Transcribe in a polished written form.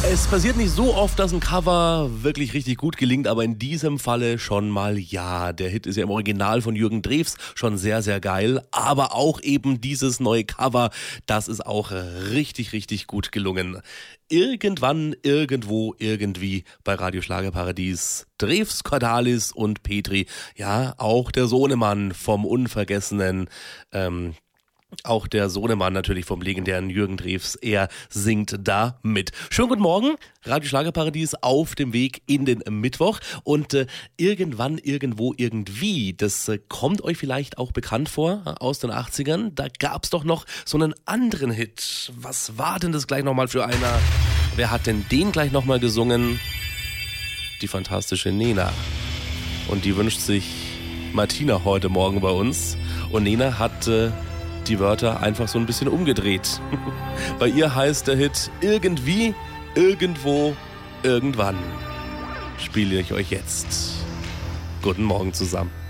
Es passiert nicht so oft, dass ein Cover wirklich richtig gut gelingt, aber in diesem Falle schon mal ja. Der Hit ist ja im Original von Jürgen Drews schon sehr, sehr geil, aber auch eben dieses neue Cover, das ist auch richtig, richtig gut gelungen. Irgendwann, irgendwo, irgendwie bei Radio Schlagerparadies. Drews, Cordalis und Petri, ja, auch der Sohnemann vom unvergessenen, auch der Sohnemann natürlich vom legendären Jürgen Drews, er singt da mit. Schönen guten Morgen, Radio Schlagerparadies auf dem Weg in den Mittwoch und irgendwann, irgendwo, irgendwie, das kommt euch vielleicht auch bekannt vor aus den 80ern, da gab's doch noch so einen anderen Hit. Was war denn das gleich nochmal für einer? Wer hat denn den gleich nochmal gesungen? Die fantastische Nena. Und die wünscht sich Martina heute Morgen bei uns und Nena hat die Wörter einfach so ein bisschen umgedreht. Bei ihr heißt der Hit irgendwie, irgendwo, irgendwann. Spiele ich euch jetzt. Guten Morgen zusammen.